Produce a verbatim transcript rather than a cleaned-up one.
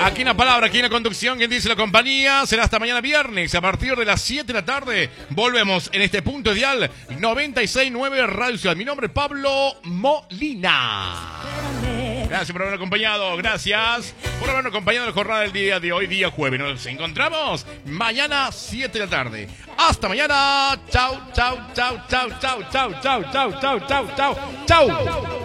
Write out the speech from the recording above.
Aquí en la palabra, aquí en la conducción, quien dice la compañía, será hasta mañana viernes, a partir de las siete de la tarde. Volvemos en este punto ideal, noventa y seis punto nueve Radio Ciudad. Mi nombre es Pablo Molina. Gracias por habernos acompañado, gracias por habernos acompañado en la jornada del día de hoy, día jueves. Nos encontramos mañana, siete de la tarde. Hasta mañana. Chau, chau, chau, chau, chau, chau, chau, chau, chau, chau, chau, chau.